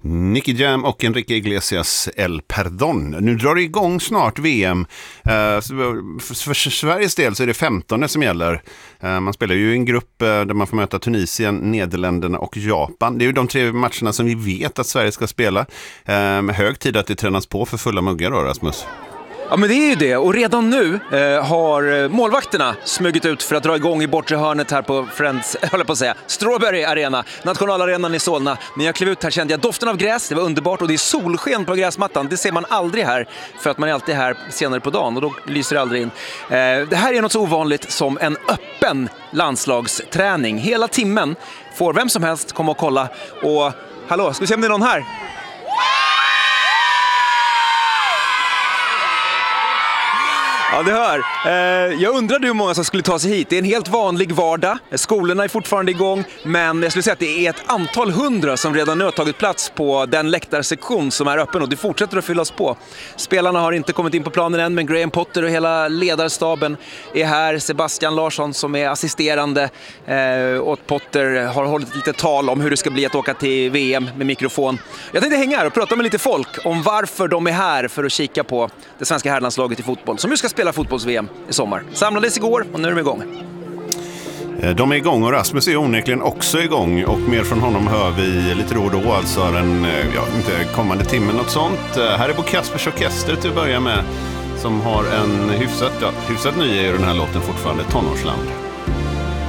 Nicky Jam och Enrique Iglesias El Perdón. Nu drar det igång snart VM. För Sveriges del så är det 15 som gäller. Man spelar ju i en grupp där man får möta Tunisien, Nederländerna och Japan. Det är ju de 3 matcherna som vi vet att Sverige ska spela. Hög tid att det tränas på för fulla muggar då, Rasmus. Ja, men det är ju det. Och redan nu har målvakterna smugit ut för att dra igång i bortre hörnet här på Friends, höll jag på att säga, Strawberry Arena, nationalarenan i Solna. När jag klev ut här kände jag doften av gräs, det var underbart, och det är solsken på gräsmattan. Det ser man aldrig här, för att man är alltid här senare på dagen och då lyser det aldrig in. Det här är något så ovanligt som en öppen landslagsträning. Hela timmen får vem som helst komma och kolla. Och hallå, ska vi se om det är någon här? Ja, det hör. Jag undrade hur många som skulle ta sig hit. Det är en helt vanlig vardag. Skolorna är fortfarande igång. Men jag skulle säga att det är ett antal 100 som redan nu har tagit plats på den läktarsektion som är öppen. Och det fortsätter att fyllas på. Spelarna har inte kommit in på planen än, men Graham Potter och hela ledarstaben är här. Sebastian Larsson som är assisterande åt Potter har hållit lite tal om hur det ska bli att åka till VM med mikrofon. Jag tänkte hänga här och prata med lite folk om varför de är här för att kika på det svenska herrlandslaget i fotboll, som ju ska spela fotbolls-VM i sommar. Samlades igår och nu är de igång. De är igång och Rasmus är onekligen också igång, och mer från honom hör vi lite då och då, alltså den inte kommande timmen något sånt. Här är Bo Kaspers Orkester till att börja med, som har en hyfsat ny i den här låten fortfarande, Tonårsland.